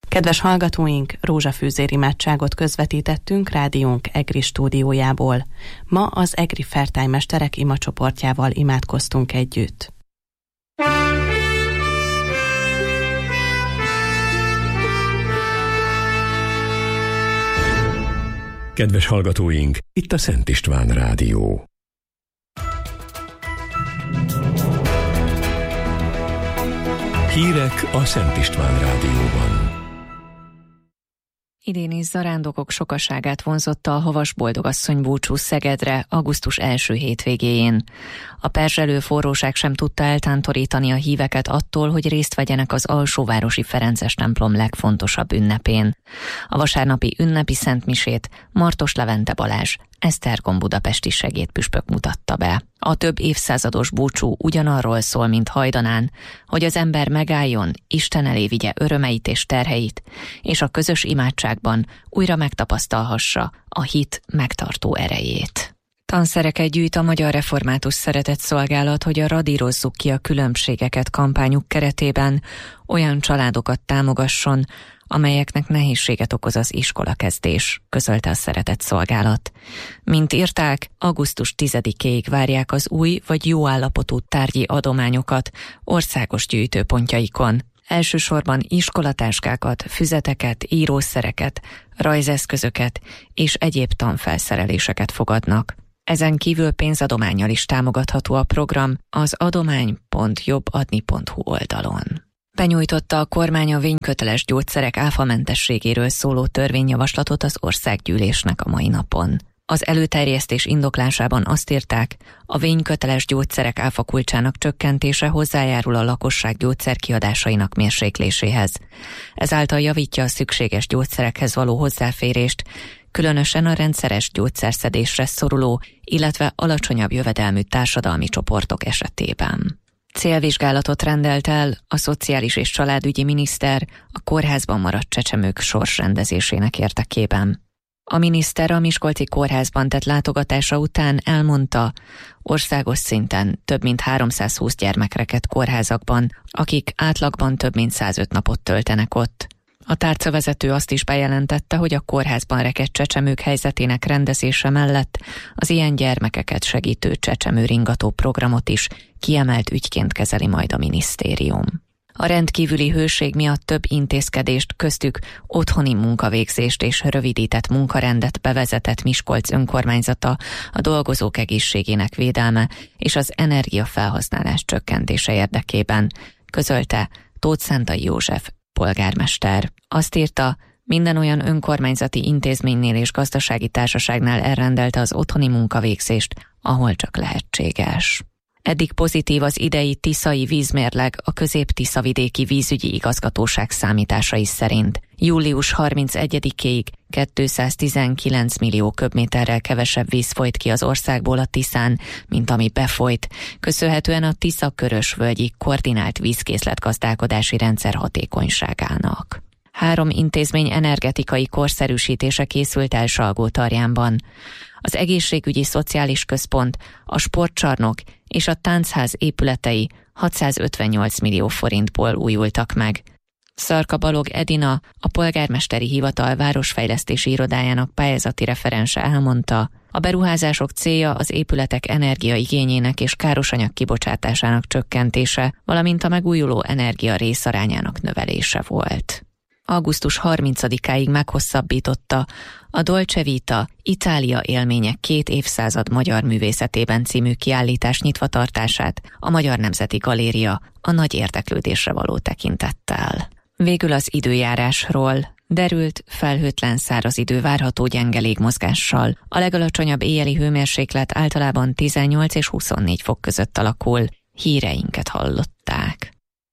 Kedves hallgatóink, rózsafűzér imádságot közvetítettünk rádiónk EGRI stúdiójából. Ma az EGRI Fairtime mesterek imacsoportjával imádkoztunk együtt. Kedves hallgatóink, itt a Szent István Rádió. Hírek a Szent István Rádióban. Idén is zarándokok sokaságát vonzotta a havas boldogasszony búcsú Szegedre augusztus első hétvégéjén. A perzselő forróság sem tudta eltántorítani a híveket attól, hogy részt vegyenek az alsóvárosi Ferences templom legfontosabb ünnepén. A vasárnapi ünnepi szentmisét Martos Levente Balázs, Esztergom budapesti segédpüspök mutatta be. A több évszázados búcsú ugyanarról szól, mint hajdanán, hogy az ember megálljon, Isten elé vigye örömeit és terheit, és a közös imádságban újra megtapasztalhassa a hit megtartó erejét. Tanszereket gyűjt a Magyar Református Szeretetszolgálat, hogy a Radírozzuk ki a különbségeket kampányuk keretében olyan családokat támogasson, amelyeknek nehézséget okoz az iskolakezdés, közölte a Szeretetszolgálat. Mint írták, augusztus 10-ig várják az új vagy jó állapotú tárgyi adományokat országos gyűjtőpontjaikon. Elsősorban iskolatáskákat, füzeteket, írószereket, rajzeszközöket és egyéb tanfelszereléseket fogadnak. Ezen kívül pénzadománnyal is támogatható a program az adomány.jobbadni.hu oldalon. Benyújtotta a kormány a vényköteles gyógyszerek áfamentességéről szóló törvényjavaslatot az országgyűlésnek a mai napon. Az előterjesztés indoklásában azt írták, a vényköteles gyógyszerek áfakulcsának csökkentése hozzájárul a lakosság gyógyszerkiadásainak mérsékléséhez. Ezáltal javítja a szükséges gyógyszerekhez való hozzáférést, különösen a rendszeres gyógyszerszedésre szoruló, illetve alacsonyabb jövedelmű társadalmi csoportok esetében. Célvizsgálatot rendelt el a Szociális és Családügyi Miniszter a kórházban maradt csecsemők sorsrendezésének érdekében. A miniszter a miskolci kórházban tett látogatása után elmondta, országos szinten több mint 320 gyermek rekedt kórházakban, akik átlagban több mint 105 napot töltenek ott. A tárcavezető azt is bejelentette, hogy a kórházban rekedt csecsemők helyzetének rendezése mellett az ilyen gyermekeket segítő csecsemőringató programot is kiemelt ügyként kezeli majd a minisztérium. A rendkívüli hőség miatt több intézkedést, köztük otthoni munkavégzést és rövidített munkarendet bevezetett Miskolc önkormányzata a dolgozók egészségének védelme és az energiafelhasználás csökkentése érdekében, közölte Tóth Szentai József polgármester. Azt írta, minden olyan önkormányzati intézménynél és gazdasági társaságnál elrendelte az otthoni munkavégzést, ahol csak lehetséges. Eddig pozitív az idei tiszai vízmérleg a Közép-Tiszavidéki Vízügyi Igazgatóság számításai szerint. Július 31-ig 219 millió köbméterrel kevesebb víz folyt ki az országból a Tiszán, mint ami befolyt, köszönhetően a Tisza-Körösvölgyi koordinált vízkészletgazdálkodási rendszer hatékonyságának. 3 intézmény energetikai korszerűsítése készült el Salgótarjánban. Az egészségügyi szociális központ, a sportcsarnok és a táncház épületei 658 millió forintból újultak meg. Szarka Balog Edina, a polgármesteri hivatal városfejlesztési irodájának pályázati referense elmondta, a beruházások célja az épületek energiaigényének és károsanyag kibocsátásának csökkentése, valamint a megújuló energia részarányának növelése volt. Augusztus 30-áig meghosszabbította a Dolce Vita Itália élmények 2 évszázad magyar művészetében című kiállítás nyitvatartását a Magyar Nemzeti Galéria a nagy érdeklődésre való tekintettel. Végül az időjárásról. Derült, felhőtlen száraz idő várható gyenge légmozgással. A legalacsonyabb éjjeli hőmérséklet általában 18 és 24 fok között alakul. Híreinket hallották.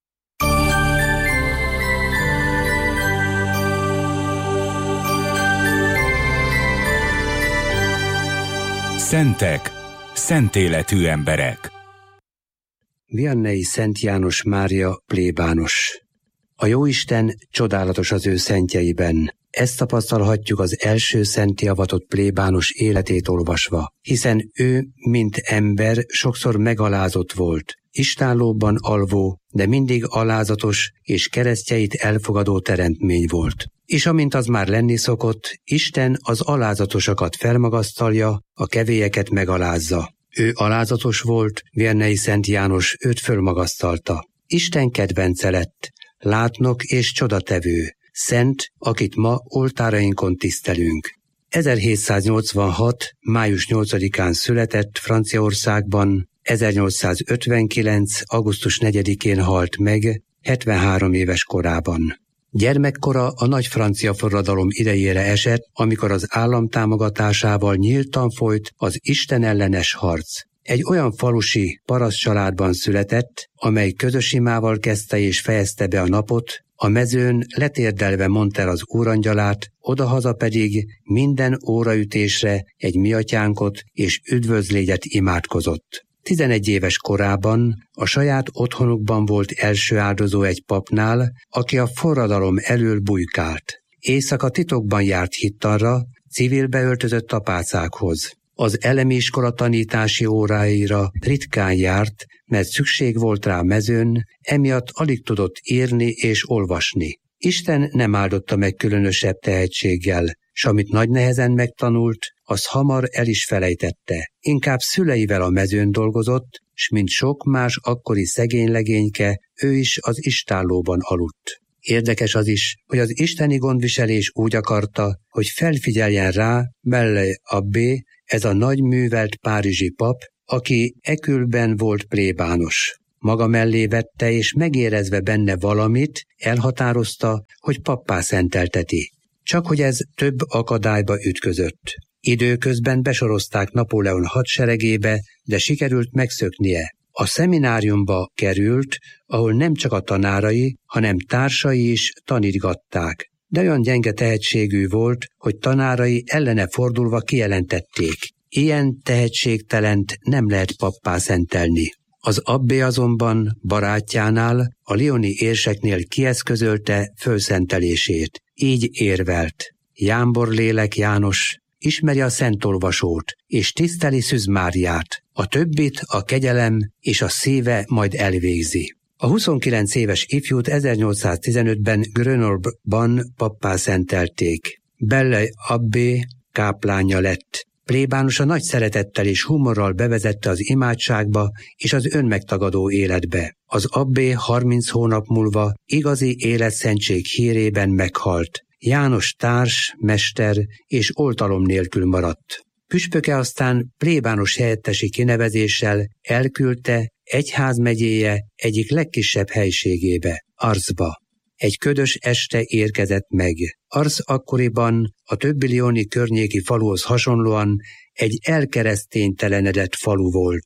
Szentek, szent életű emberek. Vianney Szent János Mária plébános. A Jóisten csodálatos az ő szentjeiben, Ezt tapasztalhatjuk az első szentté avatott plébános életét olvasva, hiszen ő, mint ember, sokszor megalázott volt, istállóban alvó, de mindig alázatos és keresztjeit elfogadó teremtmény volt. És amint az már lenni szokott, Isten az alázatosakat felmagasztalja, a kevélyeket megalázza. Ő alázatos volt, Vianney Szent János őt fölmagasztalta. Isten kedvence lett, látnok és csodatevő, szent, akit ma oltárainkon tisztelünk. 1786. május 8-án született Franciaországban, 1859. augusztus 4-én halt meg, 73 éves korában. Gyermekkora a nagy francia forradalom idejére esett, amikor az állam támogatásával nyíltan folyt az istenellenes harc. Egy olyan falusi paraszt családban született, amely közös imával kezdte és fejezte be a napot, a mezőn letérdelve mondta el az úrangyalát, odahaza pedig minden óraütésre egy miatyánkot és üdvözlégyet imádkozott. 11 éves korában a saját otthonukban volt első áldozó egy papnál, aki a forradalom elől bujkált. Éjszaka titokban járt hittanra, civilbe öltözött apácákhoz. Az elemi iskola tanítási óráira ritkán járt, mert szükség volt rá mezőn, emiatt alig tudott írni és olvasni. Isten nem áldotta meg különösebb tehetséggel, s amit nagy nehezen megtanult, az hamar el is felejtette. Inkább szüleivel a mezőn dolgozott, s mint sok más akkori szegény legényke, ő is az istállóban aludt. Érdekes az is, hogy az isteni gondviselés úgy akarta, hogy felfigyeljen rá Belley abbé, ez a nagy művelt párizsi pap, aki Ekülben volt plébános. Maga mellé vette és megérezve benne valamit, elhatározta, hogy pappá szentelteti. Csak hogy ez több akadályba ütközött. Időközben besorozták Napóleon hadseregébe, de sikerült megszöknie. A szemináriumba került, ahol nem csak a tanárai, hanem társai is tanítgatták. De olyan gyenge tehetségű volt, hogy tanárai ellene fordulva kijelentették. Ilyen tehetségtelent nem lehet pappá szentelni. Az abbé azonban barátjánál, a lyoni érseknél kieszközölte fölszentelését. Így érvelt. Jámbor lélek János ismeri a szentolvasót, és tiszteli Szűz Máriát. A többit a kegyelem és a szíve majd elvégzi. A 29 éves ifjút 1815-ben Grenoble-ban pappá szentelték. Belley abbé káplánja lett. Plébánosa nagy szeretettel és humorral bevezette az imádságba és az önmegtagadó életbe. Az abbé 30 hónap múlva igazi életszentség hírében meghalt. János társ, mester és oltalom nélkül maradt. Püspöke aztán plébános helyettesi kinevezéssel elküldte egyházmegyéje egyik legkisebb helységébe, Arsba. Egy ködös este érkezett meg. Ars akkoriban a többi lyoni környéki faluhoz hasonlóan egy elkereszténytelenedett falu volt.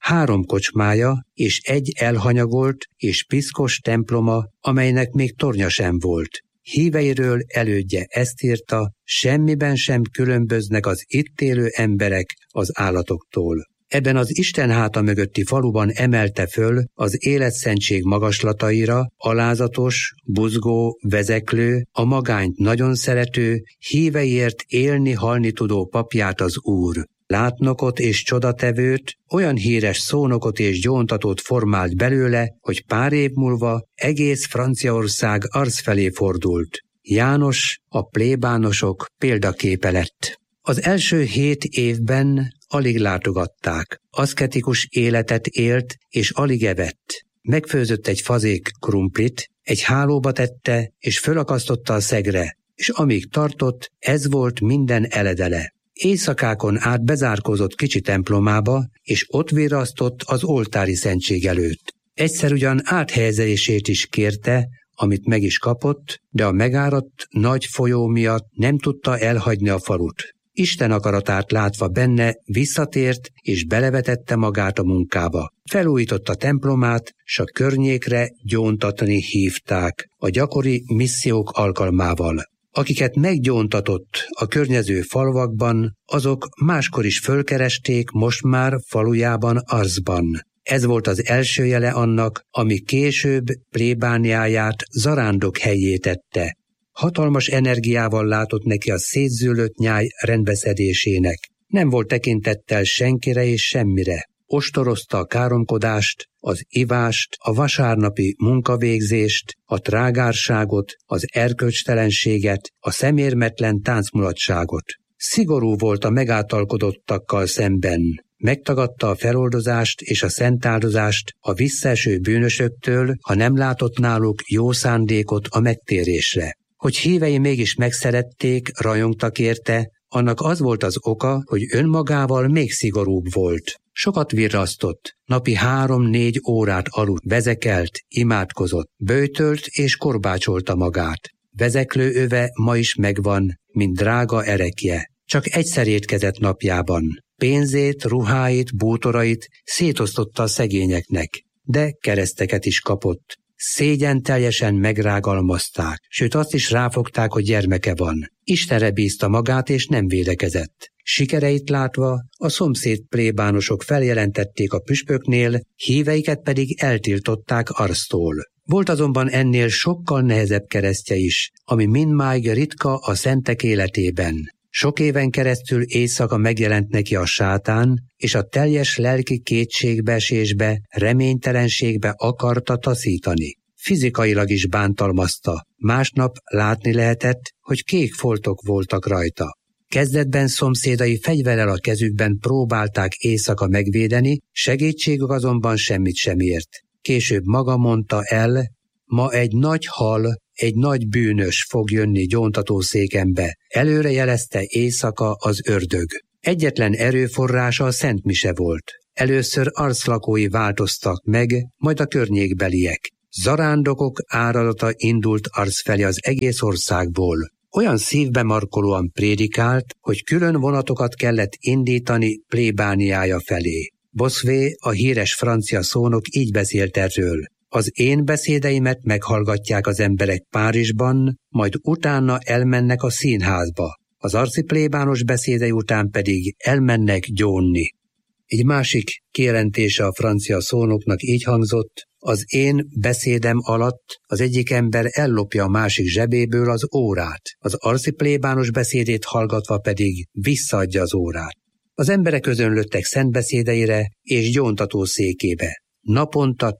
3 kocsmája és egy elhanyagolt és piszkos temploma, amelynek még tornya sem volt. Híveiről elődje ezt írta, semmiben sem különböznek az itt élő emberek az állatoktól. Ebben az Isten háta mögötti faluban emelte föl az életszentség magaslataira, alázatos, buzgó, vezeklő, a magányt nagyon szerető, híveiért élni-halni tudó papját az Úr. Látnokot és csodatevőt, olyan híres szónokot és gyóntatót formált belőle, hogy pár év múlva egész Franciaország Ars felé fordult. János, a plébánosok példaképe lett. Az első 7 évben alig látogatták. Aszketikus életet élt és alig evett. Megfőzött egy fazék krumplit, egy hálóba tette és fölakasztotta a szegre, és amíg tartott, ez volt minden eledele. Éjszakákon át bezárkózott kicsi templomába, és ott virrasztott az oltári szentség előtt. Egyszer ugyan áthelyezését is kérte, amit meg is kapott, de a megáradt nagy folyó miatt nem tudta elhagyni a falut. Isten akaratát látva benne visszatért és belevetette magát a munkába. Felújította templomát, s a környékre gyóntatni hívták a gyakori missziók alkalmával. Akiket meggyóntatott a környező falvakban, azok máskor is fölkeresték most már falujában Arsban. Ez volt az első jele annak, ami később plébániáját zarándok helyé tette. Hatalmas energiával látott neki a szétzűlött nyáj rendbeszedésének. Nem volt tekintettel senkire és semmire. Ostorozta a káromkodást, az ivást, a vasárnapi munkavégzést, a trágárságot, az erkölcstelenséget, a szemérmetlen táncmulatságot. Szigorú volt a megáltalkodottakkal szemben. Megtagadta a feloldozást és a szentáldozást a visszaeső bűnösöktől, ha nem látott náluk jó szándékot a megtérésre. Hogy hívei mégis megszerették, rajongtak érte, annak az volt az oka, hogy önmagával még szigorúbb volt. Sokat virrasztott, napi 3-4 órát aludt, vezekelt, imádkozott, böjtölt és korbácsolta magát. Vezeklő öve ma is megvan, mint drága erekje. Csak egyszer étkezett napjában. Pénzét, ruháit, bútorait szétosztotta a szegényeknek, de kereszteket is kapott. Szégyenteljesen megrágalmazták, sőt azt is ráfogták, hogy gyermeke van. Istenre bízta magát és nem védekezett. Sikereit látva a szomszéd plébánosok feljelentették a püspöknél, híveiket pedig eltiltották arctól. Volt azonban ennél sokkal nehezebb keresztje is, ami mindmáig ritka a szentek életében. Sok éven keresztül éjszaka megjelent neki a sátán, és a teljes lelki kétségbeesésbe, reménytelenségbe akarta taszítani. Fizikailag is bántalmazta, másnap látni lehetett, hogy kék foltok voltak rajta. Kezdetben szomszédai fegyverrel a kezükben próbálták éjszaka megvédeni, segítségük azonban semmit sem ért. Később maga mondta el, ma egy nagy hal, egy nagy bűnös fog jönni gyóntatószékembe, előre jelezte éjszaka az ördög. Egyetlen erőforrása a Szent Mise volt. Először arclakói változtak meg, majd a környékbeliek. Zarándokok áradata indult arc felé az egész országból. Olyan szívbe markolóan prédikált, hogy külön vonatokat kellett indítani plébániája felé. Bossuet, a híres francia szónok így beszélt erről. Az én beszédeimet meghallgatják az emberek Párizsban, majd utána elmennek a színházba. Az arciplébános beszédei után pedig elmennek gyónni. Egy másik kijelentése a francia szónoknak így hangzott: az én beszédem alatt az egyik ember ellopja a másik zsebéből az órát, az arciplébános beszédét hallgatva pedig visszaadja az órát. Az emberek özönlöttek szentbeszédeire és gyóntatószékébe. Naponta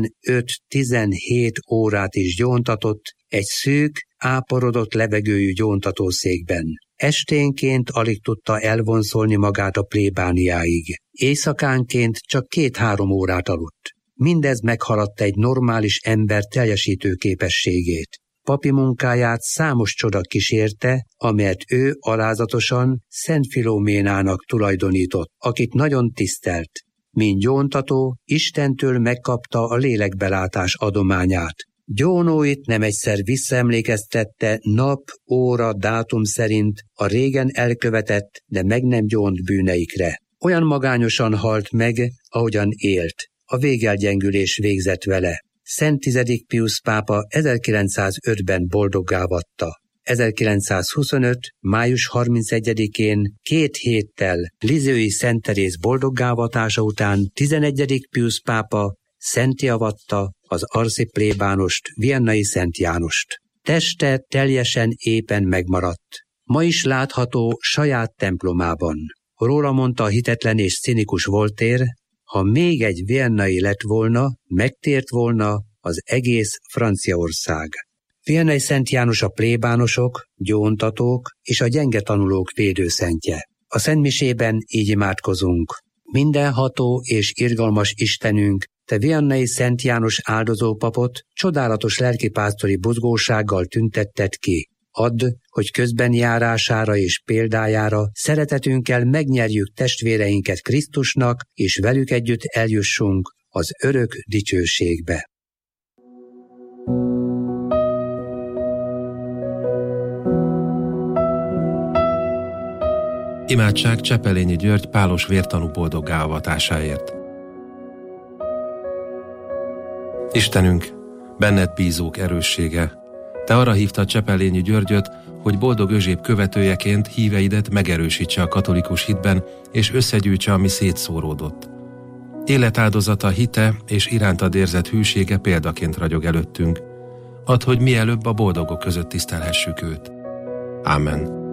15-17 órát is gyóntatott egy szűk, áporodott levegőjű gyóntatószékben. Esténként alig tudta elvonszolni magát a plébániáig. Éjszakánként csak 2-3 órát aludt. Mindez meghaladta egy normális ember teljesítő képességét. Papi munkáját számos csoda kísérte, amelyet ő alázatosan Szent Filoménának tulajdonított, akit nagyon tisztelt. Mint gyóntató, Istentől megkapta a lélekbelátás adományát. Gyónóit nem egyszer visszaemlékeztette nap, óra, dátum szerint a régen elkövetett, de meg nem gyónt bűneikre. Olyan magányosan halt meg, ahogyan élt. A végelgyengülés végzett vele. Szent 10. Piusz pápa 1905-ben boldoggá vatta. 1925. május 31-én 2 héttel Lisieux-i Szent Teréz boldoggá-avatása után 11. Piusz pápa szentté avatta az arciplébánost, Viennai Szent Jánost. Teste teljesen éppen megmaradt. Ma is látható saját templomában. Róla mondta a hitetlen és cinikus Voltaire, ha még egy viennai lett volna, megtért volna az egész Franciaország. Viennai Szent János a plébánosok, gyóntatók és a gyenge tanulók védőszentje. A szentmisében így imádkozunk. Mindenható és irgalmas Istenünk, te Viennai Szent János áldozópapot csodálatos lelkipásztori buzgósággal tüntetted ki. Add, hogy közbenjárására és példájára szeretetünkkel megnyerjük testvéreinket Krisztusnak, és velük együtt eljussunk az örök dicsőségbe. Imádság Csepelényi György pálos vértanú boldoggá avatásáért. Istenünk, benned bízók erőssége, te arra hívtad Csepelényi Györgyöt, hogy boldog Özséb követőjeként híveidet megerősítse a katolikus hitben, és összegyűjtse, ami szétszóródott. Életáldozata, hite és irántad érzett hűsége példaként ragyog előttünk. add, hogy mielőbb a boldogok között tisztelhessük őt. Ámen.